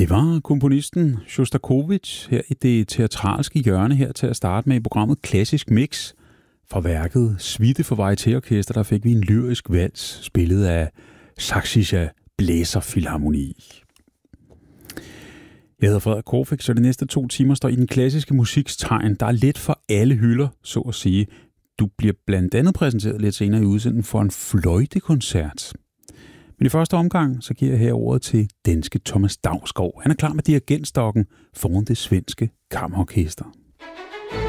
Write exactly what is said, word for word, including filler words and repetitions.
Det var komponisten Sjostakovitj her i det teatralske hjørne her til at starte med i programmet Klassisk Mix. Fra værket Suite for varietéorkester, der fik vi en lyrisk vals, spillet af Sächsische Blæserfilharmoni. Jeg hedder Frederik Korfik, så de næste to timer står i den klassiske musiks tegn. Der er lidt for alle hylder, så at sige. Du bliver blandt andet præsenteret lidt senere i udsendelsen for en fløjtekoncert. Men i første omgang, så giver jeg her ordet til danske Thomas Dausgaard. Han er klar med dirigentstokken foran det svenske kammerorkester.